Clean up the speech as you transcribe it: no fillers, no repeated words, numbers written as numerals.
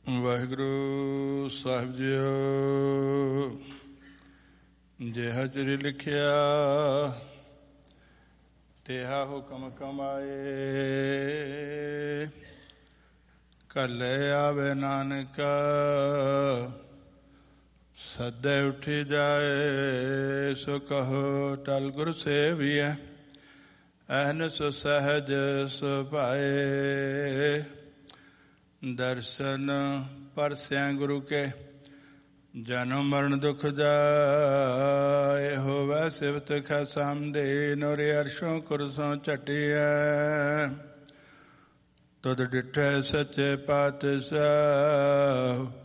ਵਾਹਿਗੁਰੂ ਸਾਹਿਬ JIO. ਜਿਹਾ ਚਿਰ ਲਿਖਿਆ ਤਿਹਾ ਹੁਕਮ ਕਮਾਏ। ਘੱਲੇ ਆਵੇ ਨਾਨਕ ਸੱਦੇ ਉੱਠੀ ਜਾਏ। ਸੋ ਕਹੋ ਟਲ ਗੁਰ ਸੇਵੀਐ ਅਹਨਿ ਸੋ ਸਹਿਜ ਸੁਭਾਏ। ਦਰਸ਼ਨ ਪਰਸਿਆ ਗੁਰੂ ਕੇ ਜਨਮ ਮਰਨ ਦੁਖ ਜਾਏ। ਹੋਵੈ ਸਿਵਤ ਖਸਮ ਦੇ ਨੋਰੇ ਅਰਸ਼ੋਂ ਕੁਰਸੋਂ ਝਟਿਐ। ਤੁਧ ਡਿਠੈ ਸੱਚੇ ਪਾਤਸ਼ਾਹ